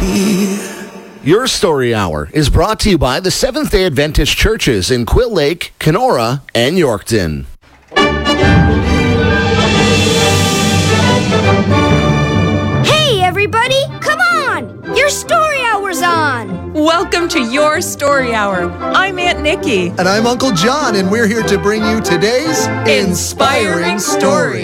Your Story Hour is brought to you by the Seventh-day Adventist churches in Quill Lake, Kenora, and Yorkton. Hey, everybody! Come on! Your Story Hour's on! Welcome to Your Story Hour. I'm Aunt Nikki. And I'm Uncle John, and we're here to bring you today's Inspiring Story.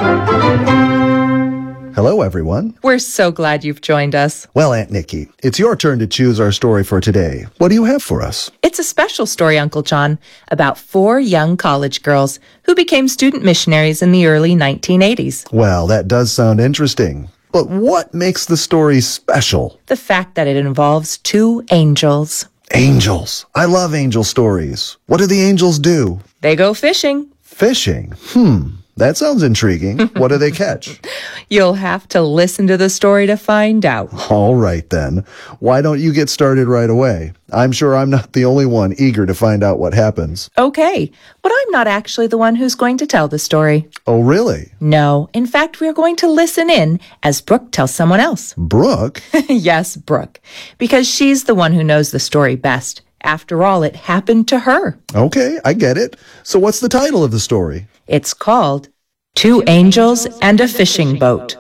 Hello, everyone. We're so glad you've joined us. Well, Aunt Nikki, it's your turn to choose our story for today. What do you have for us? It's a special story, Uncle John, about 4 young college girls who became student missionaries in the early 1980s. Well, that does sound interesting. But what makes the story special? The fact that it involves 2 angels. Angels. I love angel stories. What do the angels do? They go fishing. Fishing? That sounds intriguing. What do they catch? You'll have to listen to the story to find out. All right, then. Why don't you get started right away? I'm sure I'm not the only one eager to find out what happens. Okay, but I'm not actually the one who's going to tell the story. Oh, really? No, in fact, we're going to listen in as Brooke tells someone else. Brooke? Yes, Brooke, because she's the one who knows the story best. After all, it happened to her. Okay, I get it. So what's the title of the story? It's called 2 Angels and a Fishing Boat.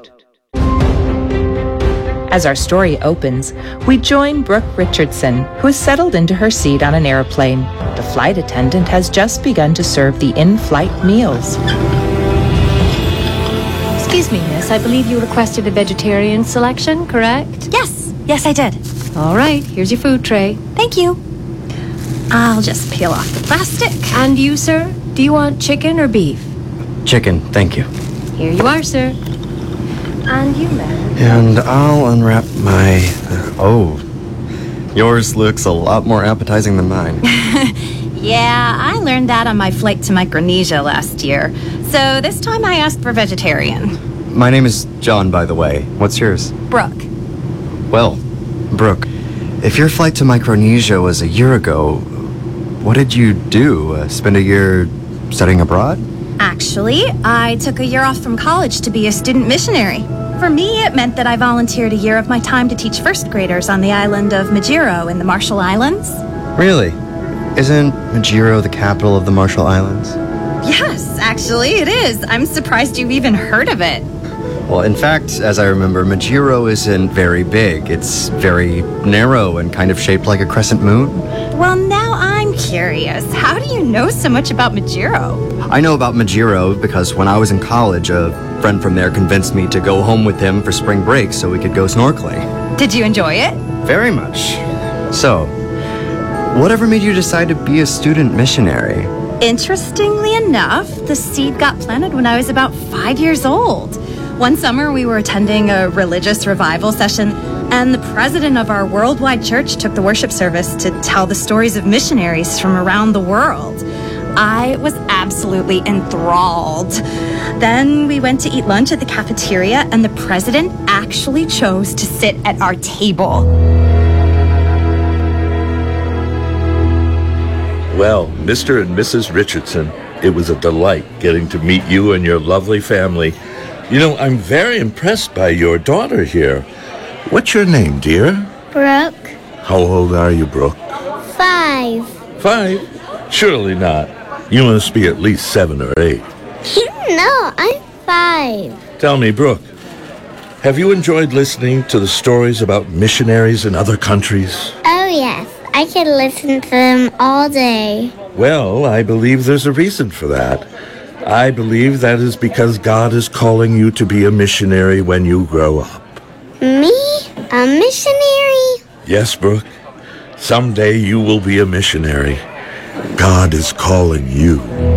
As our story opens, we join Brooke Richardson, who is settled into her seat on an airplane. The flight attendant has just begun to serve the in-flight meals. Excuse me, miss. I believe you requested a vegetarian selection, correct? Yes, I did. All right, here's your food tray. Thank you. I'll just peel off the plastic. And you, sir? Do you want chicken or beef? Chicken, thank you. Here you are, sir. And you, ma'am. And I'll unwrap my... yours looks a lot more appetizing than mine. Yeah, I learned that on my flight to Micronesia last year. So this time I asked for vegetarian. My name is John, by the way. What's yours? Brooke. Well, Brooke, if your flight to Micronesia was a year ago, what did you do? Spend a year studying abroad? Actually, I took a year off from college to be a student missionary. For me, it meant that I volunteered a year of my time to teach first graders on the island of Majuro in the Marshall Islands. Really? Isn't Majuro the capital of the Marshall Islands? Yes, actually, it is. I'm surprised you've even heard of it. Well, in fact, as I remember, Majuro isn't very big. It's very narrow and kind of shaped like a crescent moon. Well, now I'm curious. How do you know so much about Majuro? I know about Majuro because when I was in college, a friend from there convinced me to go home with him for spring break so we could go snorkeling. Did you enjoy it? Very much. So, whatever made you decide to be a student missionary? Interestingly enough, the seed got planted when I was about 5 years old. One summer, we were attending a religious revival session, and the president of our worldwide church took the worship service to tell the stories of missionaries from around the world. I was absolutely enthralled. Then we went to eat lunch at the cafeteria, and the president actually chose to sit at our table. Well, Mr. and Mrs. Richardson, it was a delight getting to meet you and your lovely family. You know, I'm very impressed by your daughter here. What's your name, dear? Brooke. How old are you, Brooke? 5. 5? Surely not. You must be at least 7 or 8. No, I'm 5. Tell me, Brooke, have you enjoyed listening to the stories about missionaries in other countries? Oh, yes. I could listen to them all day. Well, I believe there's a reason for that. I believe that is because God is calling you to be a missionary when you grow up. Me? A missionary? Yes, Brooke. Someday you will be a missionary. God is calling you.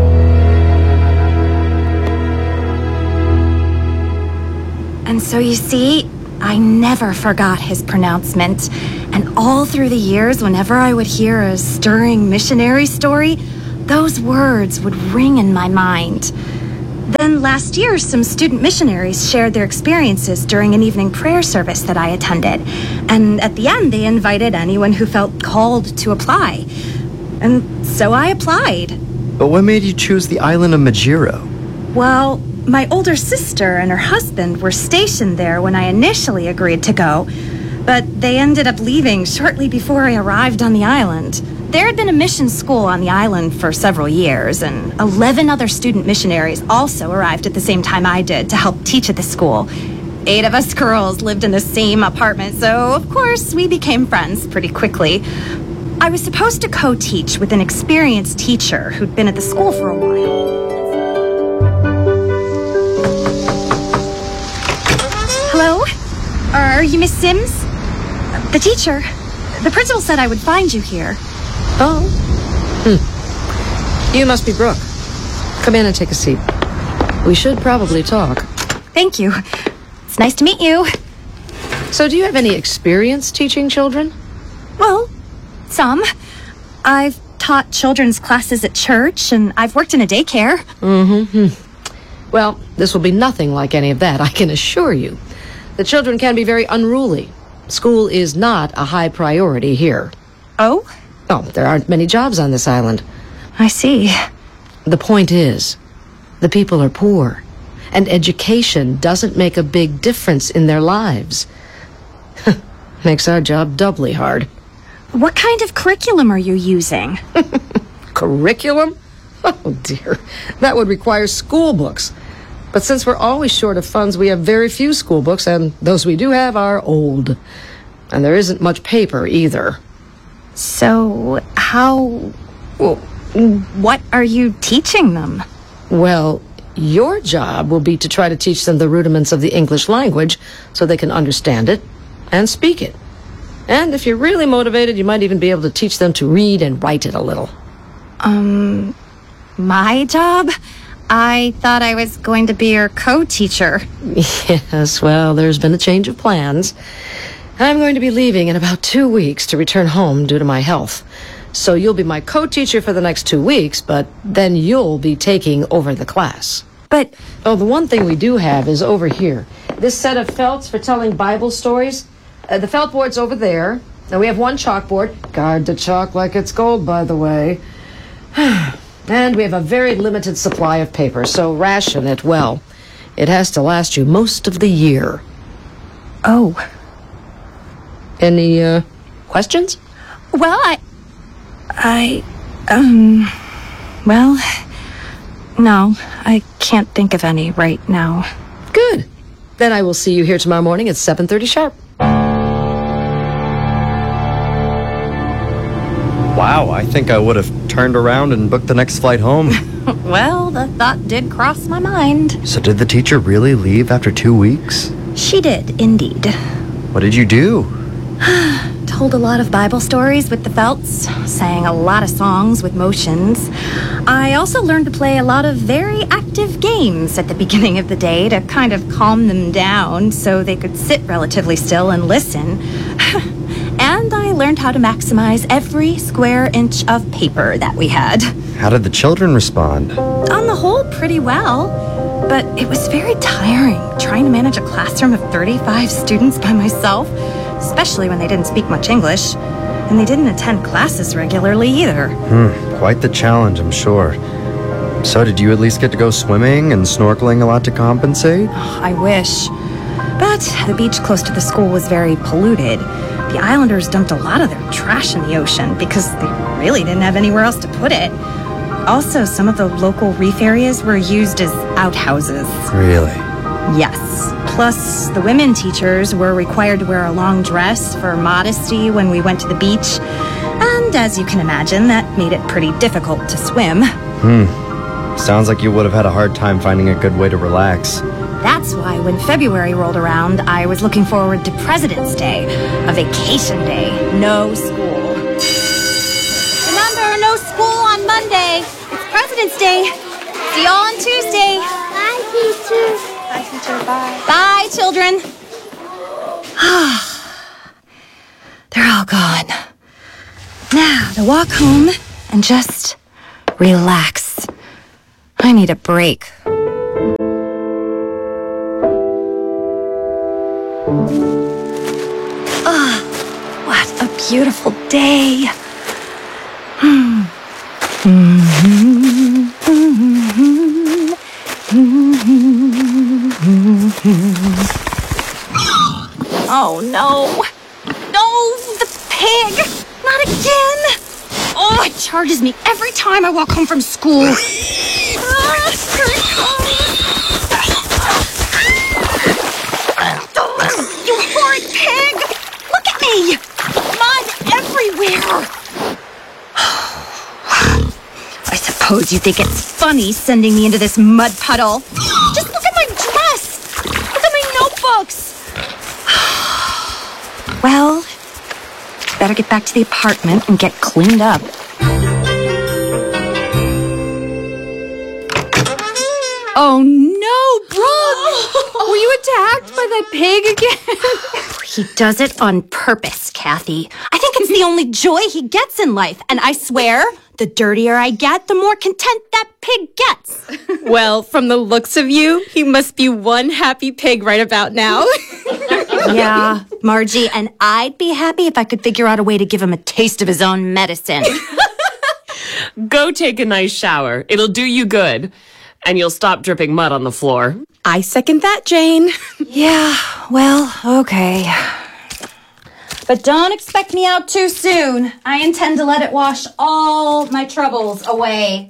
And so you see, I never forgot his pronouncement. And all through the years, whenever I would hear a stirring missionary story, those words would ring in my mind. Then last year, some student missionaries shared their experiences during an evening prayer service that I attended. And at the end, they invited anyone who felt called to apply. And so I applied. But what made you choose the island of Majuro? Well, my older sister and her husband were stationed there when I initially agreed to go. but they ended up leaving shortly before I arrived on the island. There had been a mission school on the island for several years, and 11 other student missionaries also arrived at the same time I did to help teach at the school. 8 of us girls lived in the same apartment, so of course we became friends pretty quickly. I was supposed to co-teach with an experienced teacher who'd been at the school for a while. Hello? Are you Miss Sims? The teacher. The principal said I would find you here. Oh. You must be Brooke. Come in and take a seat. We should probably talk. Thank you. It's nice to meet you. So do you have any experience teaching children? Well, some. I've taught children's classes at church, and I've worked in a daycare. Well, this will be nothing like any of that, I can assure you. The children can be very unruly. School is not a high priority here. Oh? Oh, there aren't many jobs on this island. I see. The point is, the people are poor, and education doesn't make a big difference in their lives. Makes our job doubly hard. What kind of curriculum are you using? Curriculum? Oh, dear. That would require school books. But since we're always short of funds, we have very few school books, and those we do have are old. And there isn't much paper, either. So, what are you teaching them? Well, your job will be to try to teach them the rudiments of the English language so they can understand it and speak it. And if you're really motivated, you might even be able to teach them to read and write it a little. My job? I thought I was going to be your co-teacher. Yes, well, there's been a change of plans. I'm going to be leaving in about 2 weeks to return home due to my health. So you'll be my co-teacher for the next 2 weeks, but then you'll be taking over the class. But... Oh, the one thing we do have is over here. This set of felts for telling Bible stories. The felt board's over there. Now we have one chalkboard. Guard the chalk like it's gold, by the way. And we have a very limited supply of paper, so ration it well. It has to last you most of the year. Oh. Any, questions? Well, well, no, I can't think of any right now. Good. Then I will see you here tomorrow morning at 7:30 sharp. Wow, I think I would have turned around and booked the next flight home. Well, the thought did cross my mind. So did the teacher really leave after 2 weeks? She did, indeed. What did you do? Told a lot of Bible stories with the felts, sang a lot of songs with motions. I also learned to play a lot of very active games at the beginning of the day to kind of calm them down so they could sit relatively still and listen. And I learned how to maximize every square inch of paper that we had. How did the children respond? On the whole, pretty well. But it was very tiring trying to manage a classroom of 35 students by myself, especially when they didn't speak much English. And they didn't attend classes regularly either. Quite the challenge, I'm sure. So did you at least get to go swimming and snorkeling a lot to compensate? I wish. But the beach close to the school was very polluted. The islanders dumped a lot of their trash in the ocean because they really didn't have anywhere else to put it. Also, some of the local reef areas were used as outhouses. Really? Yes. Plus, the women teachers were required to wear a long dress for modesty when we went to the beach. And as you can imagine, that made it pretty difficult to swim. Sounds like you would have had a hard time finding a good way to relax. That's why when February rolled around, I was looking forward to President's Day, a vacation day, no school. Remember, no school on Monday. It's President's Day. See y'all on Tuesday. Bye, teacher. Bye, teacher. Bye. Bye, children. They're all gone. Now to walk home and just relax. I need a break. What a beautiful day. Oh no, charges me every time I walk home from school. Here it comes. You horrid pig! Look at me! Mud everywhere! I suppose you think it's funny sending me into this mud puddle. Just look at my dress! Look at my notebooks! Well, better get back to the apartment and get cleaned up. Oh no, Brooke! Were you attacked by that pig again? He does it on purpose, Kathy. I think it's the only joy he gets in life, and I swear, the dirtier I get, the more content that pig gets. Well, from the looks of you, he must be one happy pig right about now. Yeah, Margie, and I'd be happy if I could figure out a way to give him a taste of his own medicine. Go take a nice shower. It'll do you good. And you'll stop dripping mud on the floor. I second that, Jane. Yeah, well, okay. But don't expect me out too soon. I intend to let it wash all my troubles away.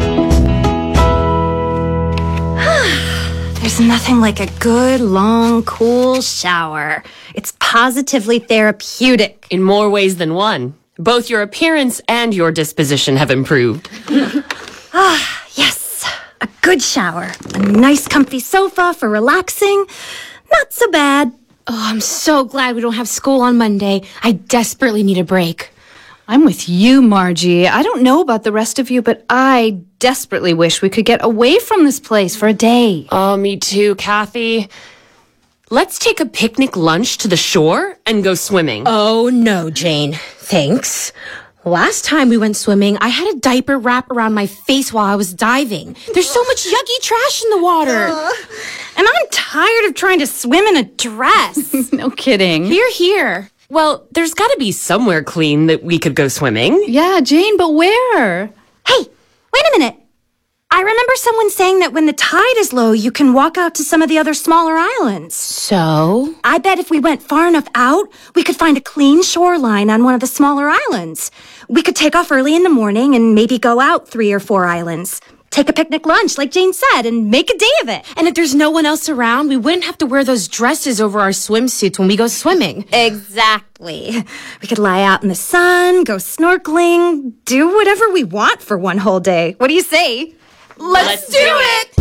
There's nothing like a good, long, cool shower. It's positively therapeutic. In more ways than one. Both your appearance and your disposition have improved. Yes. A good shower. A nice comfy sofa for relaxing. Not so bad. Oh, I'm so glad we don't have school on Monday. I desperately need a break. I'm with you, Margie. I don't know about the rest of you, but I desperately wish we could get away from this place for a day. Oh, me too, Kathy. Let's take a picnic lunch to the shore and go swimming. Oh, no, Jane. Thanks. Last time we went swimming, I had a diaper wrap around my face while I was diving. There's so much yucky trash in the water. And I'm tired of trying to swim in a dress. No kidding. Here. Well, there's got to be somewhere clean that we could go swimming. Yeah, Jane, but where? Hey, wait a minute. I remember someone saying that when the tide is low, you can walk out to some of the other smaller islands. So? I bet if we went far enough out, we could find a clean shoreline on one of the smaller islands. We could take off early in the morning and maybe go out 3 or 4 islands. Take a picnic lunch, like Jane said, and make a day of it. And if there's no one else around, we wouldn't have to wear those dresses over our swimsuits when we go swimming. Exactly. We could lie out in the sun, go snorkeling, do whatever we want for one whole day. What do you say? Let's do it!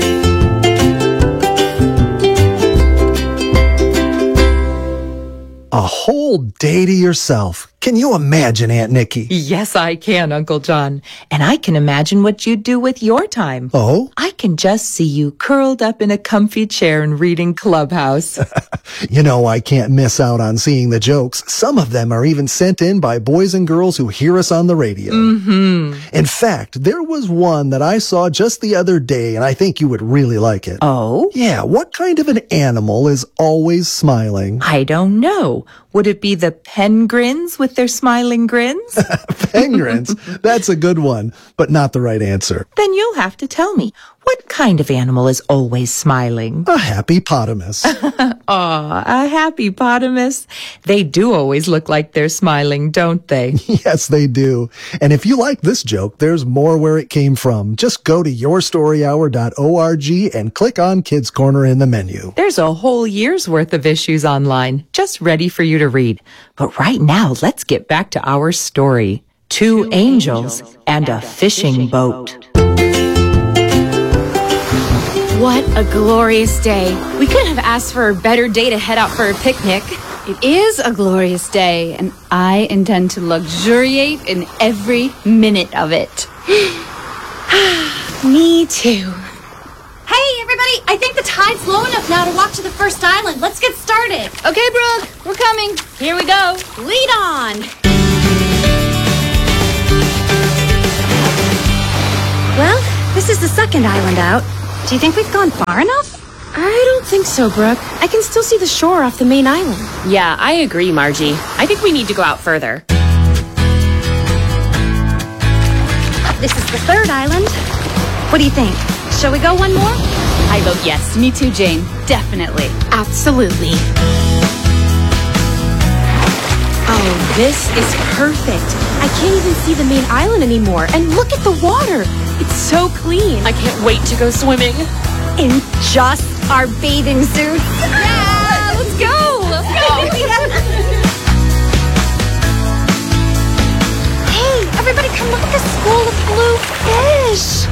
A whole day to yourself. Can you imagine, Aunt Nikki? Yes, I can, Uncle John. And I can imagine what you'd do with your time. Oh? I can just see you curled up in a comfy chair and reading Clubhouse. You know, I can't miss out on seeing the jokes. Some of them are even sent in by boys and girls who hear us on the radio. Mm-hmm. In fact, there was one that I saw just the other day, and I think you would really like it. Oh? Yeah, what kind of an animal is always smiling? I don't know. Would it be the penguins with their smiling grins? Penguins? That's a good one, but not the right answer. Then you'll have to tell me. What kind of animal is always smiling? A happy-potamus. Aw, a happy-potamus. They do always look like they're smiling, don't they? Yes, they do. And if you like this joke, there's more where it came from. Just go to yourstoryhour.org and click on Kids Corner in the menu. There's a whole year's worth of issues online, just ready for you to read. But right now, let's get back to our story. Two angels and a fishing boat. What a glorious day. We couldn't have asked for a better day to head out for a picnic. It is a glorious day, and I intend to luxuriate in every minute of it. Me too. Hey, everybody! I think the tide's low enough now to walk to the first island. Let's get started. Okay, Brooke, we're coming. Here we go. Lead on. Well, this is the second island out. Do you think we've gone far enough? I don't think so, Brooke. I can still see the shore off the main island. Yeah, I agree, Margie. I think we need to go out further. This is the third island. What do you think? Shall we go one more? I vote yes. Me too, Jane. Definitely. Absolutely. Oh, this is perfect. I can't even see the main island anymore. And look at the water. It's so clean. I can't wait to go swimming. In just our bathing suits. Yeah, let's go. Let's go. Hey, everybody come look at this school of blue fish.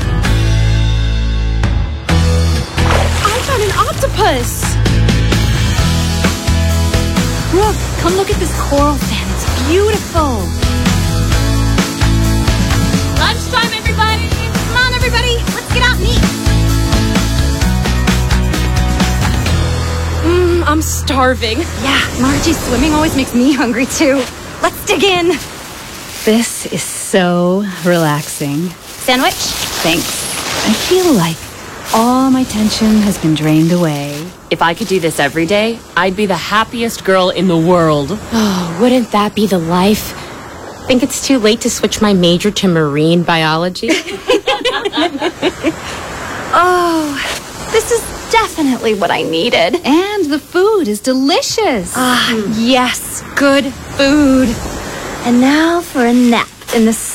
I found an octopus. Brooke, come look at this coral fin. It's beautiful. Lunchtime, everybody. Come on, everybody. Let's get out and eat. I'm starving. Yeah, Margie, swimming always makes me hungry too. Let's dig in. This is so relaxing. Sandwich? Thanks. I feel like all my tension has been drained away. If I could do this every day, I'd be the happiest girl in the world. Oh, wouldn't that be the life? Think it's too late to switch my major to marine biology? Oh, this is definitely what I needed. And the food is delicious. Yes, good food. And now for a nap in the